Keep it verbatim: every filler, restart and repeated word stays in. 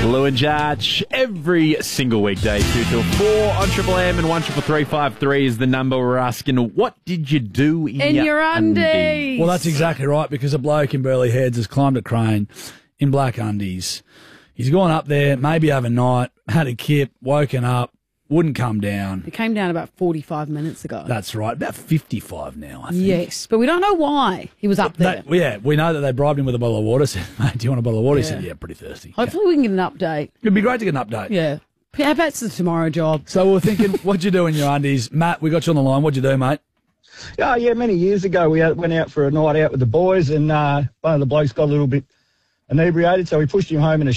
Lou and Jarch every single weekday, two till four on Triple M and one triple three five three is the number. We're asking, what did you do in, In your, your undies? undies? Well, that's exactly right, because a bloke in Burleigh Heads has climbed a crane in black undies. He's gone up there, maybe overnight, had a kip, woken up, wouldn't come down. It came down about forty-five minutes ago. That's right, about fifty-five now, I think. Yes, but we don't know why he was up there. That, yeah, we know that they bribed him with a bottle of water. Said, mate, do you want a bottle of water? He Yeah. said, yeah, pretty thirsty. Hopefully we can get an update. It'd be great to get an update. Yeah. Perhaps it's the tomorrow job. So we were thinking, what'd you do in your undies? Matt, we got you on the line. What'd you do, mate? Oh, yeah, many years ago we went out for a night out with the boys, and uh, one of the blokes got a little bit inebriated, so we pushed him home in a